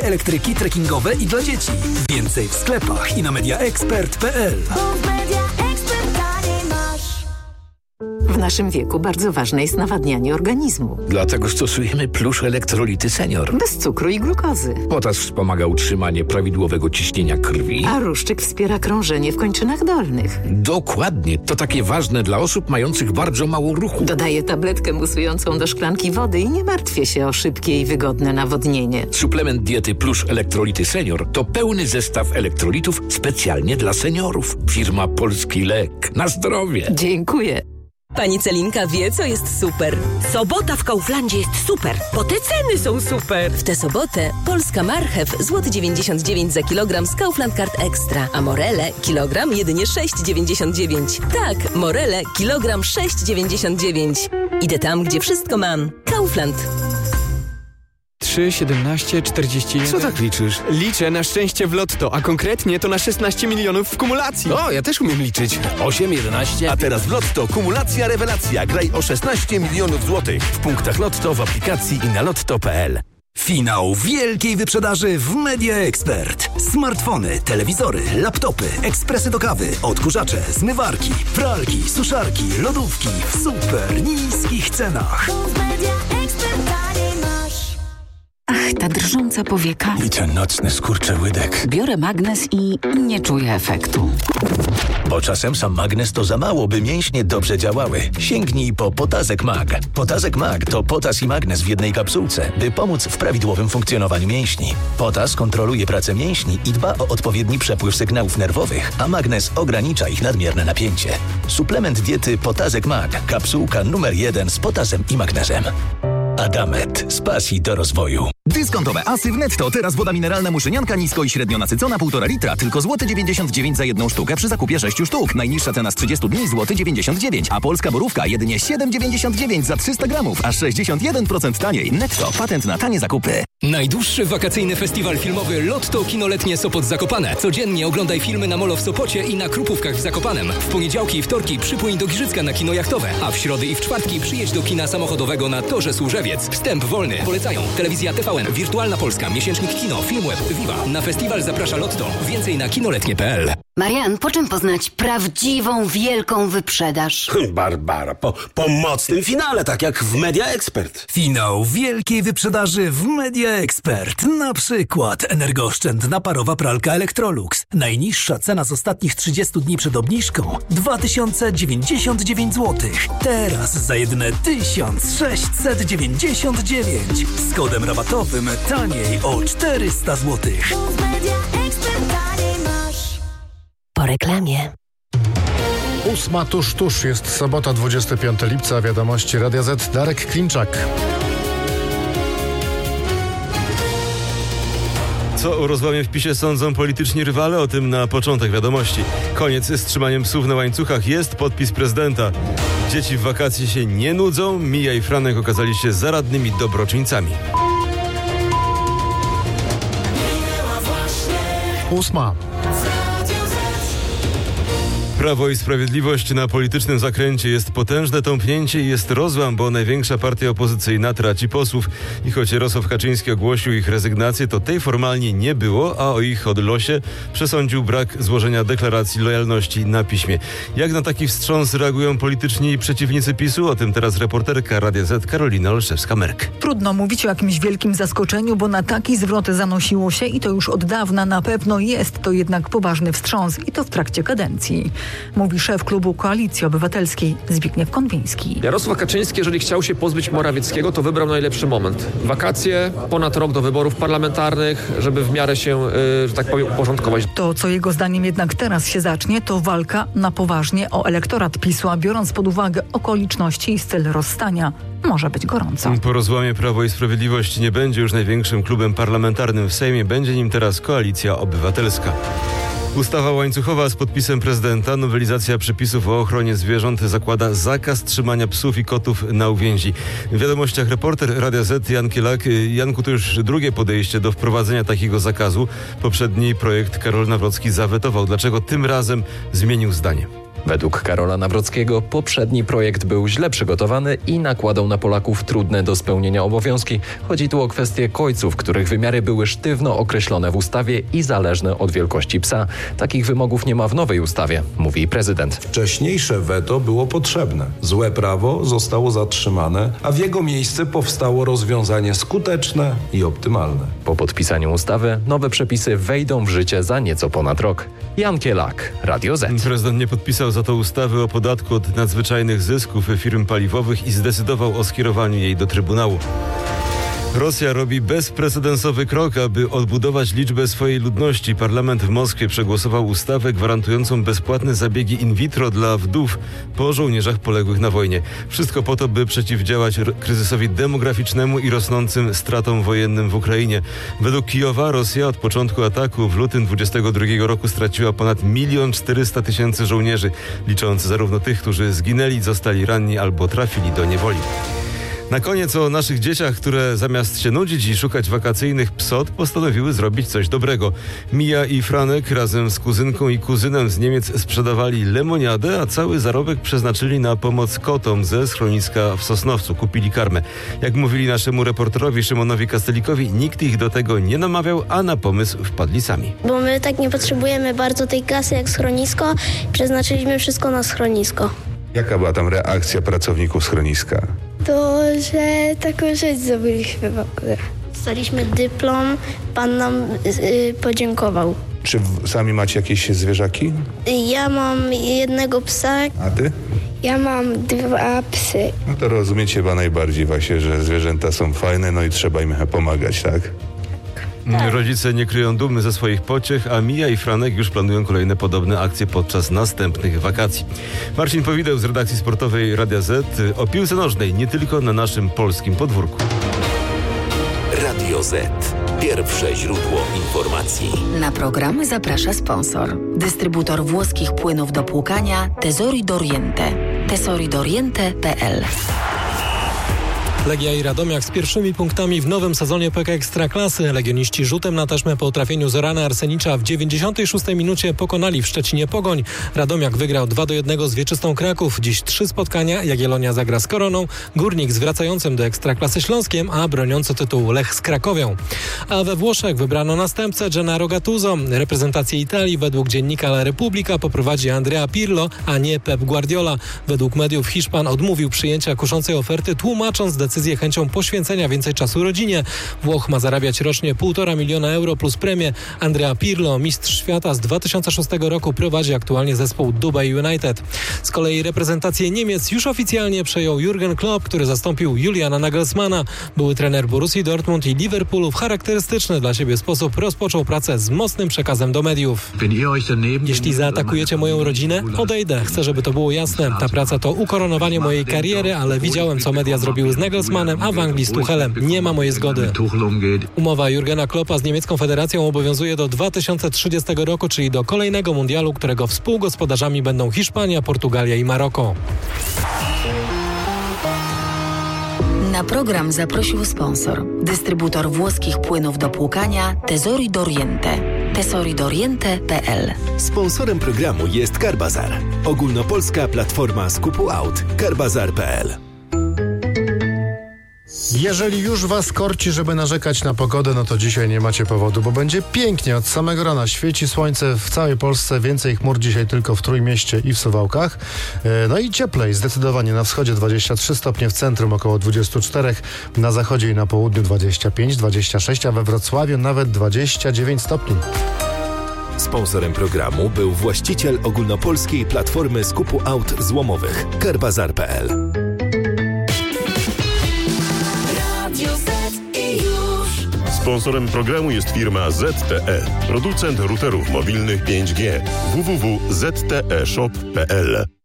Elektryki trekkingowe i dla dzieci. Więcej w sklepach i na mediaexpert.pl. W naszym wieku bardzo ważne jest nawadnianie organizmu. Dlatego stosujemy Plusz Elektrolity Senior. Bez cukru i glukozy. Potas wspomaga utrzymanie prawidłowego ciśnienia krwi. A ruszczyk wspiera krążenie w kończynach dolnych. Dokładnie. To takie ważne dla osób mających bardzo mało ruchu. Dodaję tabletkę musującą do szklanki wody i nie martwię się o szybkie i wygodne nawodnienie. Suplement diety Plusz Elektrolity Senior to pełny zestaw elektrolitów specjalnie dla seniorów. Firma Polski Lek. Na zdrowie. Dziękuję. Pani Celinka wie, co jest super. Sobota w Kauflandzie jest super, bo te ceny są super. W tę sobotę polska marchew złoty 99 za kilogram z Kaufland Card Extra, a morele kilogram jedynie 6,99. Tak, morele kilogram 6,99. Idę tam, gdzie wszystko mam. Kaufland. 3, 17, 41... Co tak liczysz? Liczę na szczęście w lotto, a konkretnie to na 16 milionów w kumulacji. O, ja też umiem liczyć. 8, 11... A teraz w Lotto kumulacja rewelacja. Graj o 16 milionów złotych. W punktach Lotto, w aplikacji i na lotto.pl. Finał wielkiej wyprzedaży w Media Expert. Smartfony, telewizory, laptopy, ekspresy do kawy, odkurzacze, zmywarki, pralki, suszarki, lodówki w super niskich cenach. Ach, ta drżąca powieka. I ten nocny skurczy łydek. Biorę magnes i nie czuję efektu. Bo czasem sam magnes to za mało, by mięśnie dobrze działały. Sięgnij po Potazek Mag. Potazek Mag to potas i magnes w jednej kapsułce, by pomóc w prawidłowym funkcjonowaniu mięśni. Potas kontroluje pracę mięśni i dba o odpowiedni przepływ sygnałów nerwowych, a magnes ogranicza ich nadmierne napięcie. Suplement diety Potazek Mag. Kapsułka numer 1 z potasem i magnezem. Adamet. Z pasji do rozwoju. Dyskontowe asy w Netto. Teraz woda mineralna Muszynianka nisko i średnio nasycona 1,5 litra. Tylko złoty 99 za jedną sztukę przy zakupie 6 sztuk. Najniższa cena z 30 dni złoty 99. A polska borówka jedynie 7,99 za 300 gramów. Aż 61% taniej. Netto. Patent na tanie zakupy. Najdłuższy wakacyjny festiwal filmowy Lotto Kinoletnie Sopot Zakopane. Codziennie oglądaj filmy na Molo w Sopocie i na Krupówkach w Zakopanem. W poniedziałki i wtorki przypłyń do Giżycka na kino jachtowe, a w środy i w czwartki przyjedź do kina samochodowego na Torze Służewiec. Wstęp wolny. Polecają Telewizja TVN, Wirtualna Polska, Miesięcznik Kino, Filmweb, Viva. Na festiwal zaprasza Lotto. Więcej na kinoletnie.pl. Marian, po czym poznać prawdziwą, wielką wyprzedaż? Barbara, po mocnym finale, tak jak w Media Expert. Finał wielkiej wyprzedaży w Media Expert. Na przykład energooszczędna parowa pralka Electrolux. Najniższa cena z ostatnich 30 dni przed obniżką 2099 zł. Teraz za jedyne 1699. Z kodem rabatowym taniej o 400 zł. Po reklamie. 8 tuż, jest sobota, 25 lipca, wiadomości Radia Z, Darek Klimczak. Co o rozłamie w PiS-ie sądzą polityczni rywale? O tym na początek wiadomości. Koniec z trzymaniem psów na łańcuchach. Jest podpis prezydenta. Dzieci w wakacje się nie nudzą. Mija i Franek okazali się zaradnymi dobroczyńcami. 8. Prawo i Sprawiedliwość na politycznym zakręcie. Jest potężne tąpnięcie i jest rozłam, bo największa partia opozycyjna traci posłów. I choć Jarosław Kaczyński ogłosił ich rezygnację, to tej formalnie nie było, a o ich odlosie przesądził brak złożenia deklaracji lojalności na piśmie. Jak na taki wstrząs reagują polityczni przeciwnicy PiS-u? O tym teraz reporterka Radia Z Karolina Olszewska-Merk. Trudno mówić o jakimś wielkim zaskoczeniu, bo na taki zwrot zanosiło się i to już od dawna. Na pewno jest to jednak poważny wstrząs i to w trakcie kadencji. Mówi szef klubu Koalicji Obywatelskiej Zbigniew Konwiński. Jarosław Kaczyński, jeżeli chciał się pozbyć Morawieckiego, to wybrał najlepszy moment. Wakacje, ponad rok do wyborów parlamentarnych, żeby w miarę się, że tak powiem, uporządkować. To, co jego zdaniem jednak teraz się zacznie, to walka na poważnie o elektorat PiS-u, a biorąc pod uwagę okoliczności i styl rozstania, może być gorąco. Po rozłamie Prawo i Sprawiedliwość nie będzie już największym klubem parlamentarnym w Sejmie, będzie nim teraz Koalicja Obywatelska. Ustawa łańcuchowa z podpisem prezydenta. Nowelizacja przepisów o ochronie zwierząt zakłada zakaz trzymania psów i kotów na uwięzi. W wiadomościach reporter Radia Z Jan Kielak. Janku, to już drugie podejście do wprowadzenia takiego zakazu. Poprzedni projekt Karol Nawrocki zawetował. Dlaczego tym razem zmienił zdanie? Według Karola Nawrockiego poprzedni projekt był źle przygotowany i nakładał na Polaków trudne do spełnienia obowiązki. Chodzi tu o kwestię kojców, których wymiary były sztywno określone w ustawie i zależne od wielkości psa. Takich wymogów nie ma w nowej ustawie, mówi prezydent. Wcześniejsze weto było potrzebne. Złe prawo zostało zatrzymane, a w jego miejsce powstało rozwiązanie skuteczne i optymalne. Po podpisaniu ustawy nowe przepisy wejdą w życie za nieco ponad rok. Jan Kielak, Radio Z. Prezydent nie podpisał za to ustawy o podatku od nadzwyczajnych zysków firm paliwowych i zdecydował o skierowaniu jej do Trybunału. Rosja robi bezprecedensowy krok, aby odbudować liczbę swojej ludności. Parlament w Moskwie przegłosował ustawę gwarantującą bezpłatne zabiegi in vitro dla wdów po żołnierzach poległych na wojnie. Wszystko po to, by przeciwdziałać kryzysowi demograficznemu i rosnącym stratom wojennym w Ukrainie. Według Kijowa Rosja od początku ataku w lutym 2022 roku straciła ponad 1 400 000 żołnierzy, licząc zarówno tych, którzy zginęli, zostali ranni albo trafili do niewoli. Na koniec o naszych dzieciach, które zamiast się nudzić i szukać wakacyjnych psot, postanowiły zrobić coś dobrego. Mija i Franek razem z kuzynką i kuzynem z Niemiec sprzedawali lemoniadę, a cały zarobek przeznaczyli na pomoc kotom ze schroniska w Sosnowcu. Kupili karmę. Jak mówili naszemu reporterowi Szymonowi Kastelikowi, nikt ich do tego nie namawiał, a na pomysł wpadli sami. Bo my tak nie potrzebujemy bardzo tej kasy jak schronisko, przeznaczyliśmy wszystko na schronisko. Jaka była tam reakcja pracowników schroniska? To, że taką rzecz zrobiliśmy w ogóle. Dostaliśmy dyplom, pan nam podziękował. Czy sami macie jakieś zwierzaki? Ja mam jednego psa. A ty? Ja mam 2 psy. No to rozumiecie chyba najbardziej właśnie, że zwierzęta są fajne, no i trzeba im pomagać, tak? Rodzice nie kryją dumy ze swoich pociech, a Mija i Franek już planują kolejne podobne akcje podczas następnych wakacji. Marcin Powideł z redakcji sportowej Radia Z o piłce nożnej, nie tylko na naszym polskim podwórku. Radio Z. Pierwsze źródło informacji. Na program zaprasza sponsor. Dystrybutor włoskich płynów do płukania Tesori d'Oriente. tesoridoriente.pl. Legia i Radomiak z pierwszymi punktami w nowym sezonie PK Ekstraklasy. Legioniści rzutem na taśmę po trafieniu Zorana Arsenicza w 96 minucie pokonali w Szczecinie Pogoń. Radomiak wygrał 2-1 z Wieczystą Kraków. Dziś 3 spotkania. Jagiellonia zagra z Koroną, Górnik z wracającym do Ekstraklasy Śląskiem, a broniący tytułu Lech z Krakowią. A we Włoszech wybrano następcę Gennaro Gattuso. Reprezentację Italii według dziennika La Repubblica poprowadzi Andrea Pirlo, a nie Pep Guardiola. Według mediów Hiszpan odmówił przyjęcia kuszącej oferty, tłumacząc decyzję chęcią poświęcenia więcej czasu rodzinie. Włoch ma zarabiać rocznie 1,5 miliona euro plus premię. Andrea Pirlo, mistrz świata z 2006 roku, prowadzi aktualnie zespół Dubai United. Z kolei reprezentację Niemiec już oficjalnie przejął Jürgen Klopp, który zastąpił Juliana Nagelsmana. Były trener Borussii Dortmund i Liverpoolu w charakterystyczny dla siebie sposób rozpoczął pracę z mocnym przekazem do mediów. Jeśli zaatakujecie moją rodzinę, odejdę. Chcę, żeby to było jasne. Ta praca to ukoronowanie mojej kariery, ale widziałem, co media zrobiły z Nagelsmanem, a w Anglii z Tuchelem. Nie ma mojej zgody. Umowa Jurgena Kloppa z niemiecką federacją obowiązuje do 2030 roku, czyli do kolejnego mundialu, którego współgospodarzami będą Hiszpania, Portugalia i Maroko. Na program zaprosił sponsor. Dystrybutor włoskich płynów do płukania Tesori d'Oriente. tesoridoriente.pl. Sponsorem programu jest Carbazar. Ogólnopolska platforma skupu aut. Carbazar.pl. Jeżeli już was korci, żeby narzekać na pogodę, no to dzisiaj nie macie powodu, bo będzie pięknie. Od samego rana świeci słońce w całej Polsce, więcej chmur dzisiaj tylko w Trójmieście i w Suwałkach. No i cieplej, zdecydowanie na wschodzie 23 stopnie, w centrum około 24, na zachodzie i na południu 25, 26, a we Wrocławiu nawet 29 stopni. Sponsorem programu był właściciel ogólnopolskiej platformy skupu aut złomowych Carbazar.pl. Sponsorem programu jest firma ZTE, producent routerów mobilnych 5G. www.zteshop.pl.